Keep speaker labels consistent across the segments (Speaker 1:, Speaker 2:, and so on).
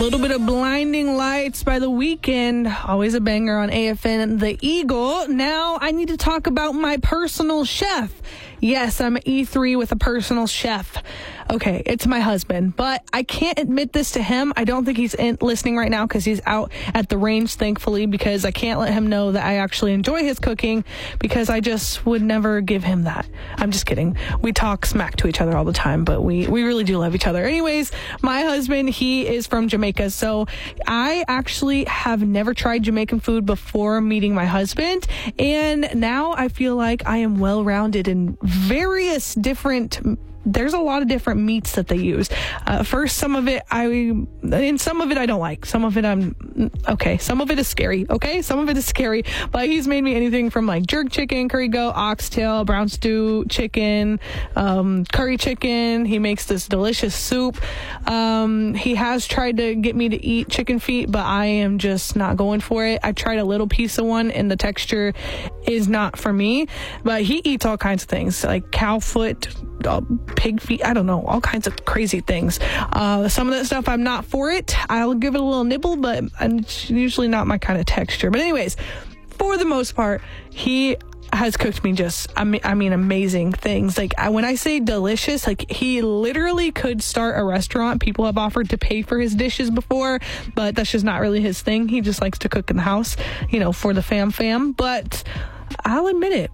Speaker 1: little bit of Blinding Lights by The Weeknd. Always a banger on AFN The Eagle. Now I need to talk about my personal chef. Yes, I'm E3 with a personal chef. Okay, it's my husband, but I can't admit this to him. I don't think he's listening right now because he's out at the range, thankfully, because I can't let him know that I actually enjoy his cooking because I just would never give him that. I'm just kidding. We talk smack to each other all the time, but we really do love each other. Anyways, my husband, he is from Jamaica, so I actually have never tried Jamaican food before meeting my husband, and now I feel like I am well-rounded in various different. There's a lot of different meats that they use. First, some of it I don't like. Some of it okay. Some of it is scary. Okay, some of it is scary. But he's made me anything from like jerk chicken, curry goat, oxtail, brown stew chicken, curry chicken. He makes this delicious soup. He has tried to get me to eat chicken feet, but I am just not going for it. I tried a little piece of one, and the texture is not for me. But he eats all kinds of things like cow foot, pig feet, I don't know, all kinds of crazy things. Some of that stuff, I'm not for it. I'll give it a little nibble, but it's usually not my kind of texture. But anyways, for the most part, he has cooked me just, I mean, amazing things. Like, when I say delicious, like, he literally could start a restaurant. People have offered to pay for his dishes before, but that's just not really his thing. He just likes to cook in the house, for the fam. But I'll admit it.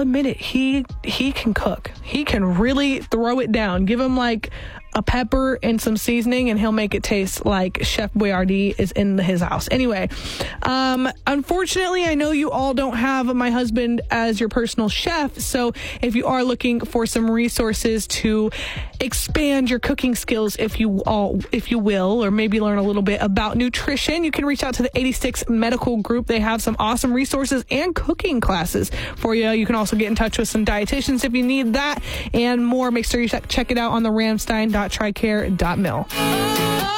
Speaker 1: He can cook. He can really throw it down. Give him like a pepper and some seasoning, and he'll make it taste like Chef Boyardee is in his house. Anyway, unfortunately, I know you all don't have my husband as your personal chef. So if you are looking for some resources to expand your cooking skills, if you will, or maybe learn a little bit about nutrition, you can reach out to the 86 Medical Group. They have some awesome resources and cooking classes for you. You can also get in touch with some dietitians if you need that and more. Make sure you check it out on the ramstein.tricare.mil.